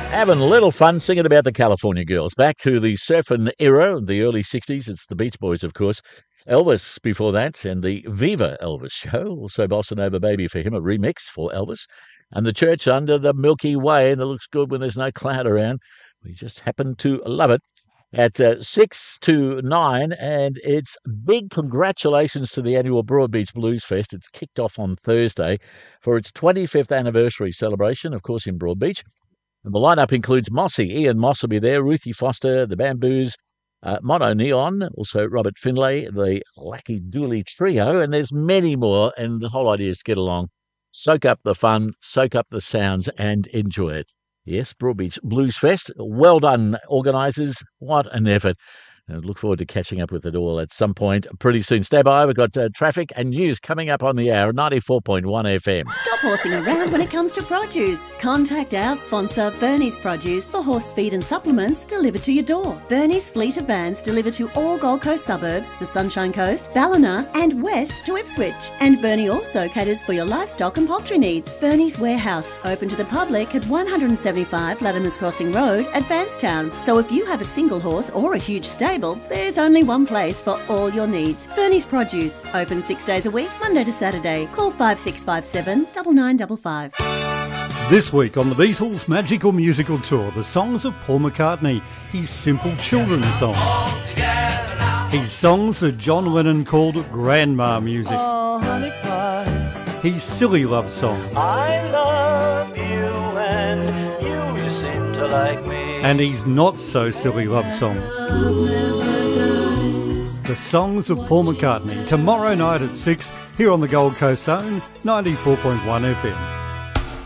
Having a little fun singing about the California Girls. Back to the surfing era, the early 60s. It's the Beach Boys, of course. Elvis before that, and the Viva Elvis show. Also Bossa Nova Baby for him, a remix for Elvis. And the Church Under the Milky Way, and it looks good when there's no cloud around. We just happen to love it. At 6 to 9, and it's big congratulations to the annual Broadbeach Blues Fest. It's kicked off on Thursday for its 25th anniversary celebration, of course, in Broadbeach. And the lineup includes Mossy. Ian Moss will be there, Ruthie Foster, the Bamboos, Mono Neon, also Robert Finlay, the Lackey Dooley Trio, and there's many more. And the whole idea is to get along, soak up the fun, soak up the sounds, and enjoy it. Yes, Broadbeach Blues Fest. Well done, organisers. What an effort. And look forward to catching up with it all at some point pretty soon. Stay by. We've got traffic and news coming up on the hour, 94.1 FM. Stop horsing around when it comes to produce. Contact our sponsor, Bernie's Produce, for horse feed and supplements delivered to your door. Bernie's fleet of vans deliver to all Gold Coast suburbs, the Sunshine Coast, Ballina, and west to Ipswich. And Bernie also caters for your livestock and poultry needs. Bernie's Warehouse, open to the public at 175 Latimer's Crossing Road at Bankstown. So if you have a single horse or a huge stable, there's only one place for all your needs. Bernie's Produce, open 6 days a week, Monday to Saturday. Call 5657 9955. This week on the Beatles' Magical Musical Tour, the songs of Paul McCartney, his simple children's songs. His songs that John Lennon called grandma music. Oh, honey pie. His silly love songs. I love you and you seem to like me. And his not so silly love songs. The songs of Paul McCartney, tomorrow night at 6 here on the Gold Coast Zone, 94.1 FM.